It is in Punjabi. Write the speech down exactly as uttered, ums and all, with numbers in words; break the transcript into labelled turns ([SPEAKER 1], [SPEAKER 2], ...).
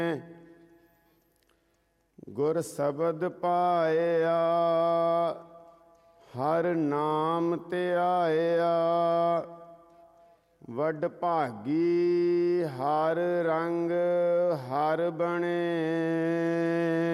[SPEAKER 1] ਗੁਰ ਸ਼ਬਦ ਪਾਇਆ ਹਰ ਨਾਮ ਧਿਆਇਆ। ਵੱਡ ਭਾਗੀ ਹਰ ਰੰਗ ਹਰ ਬਣੇ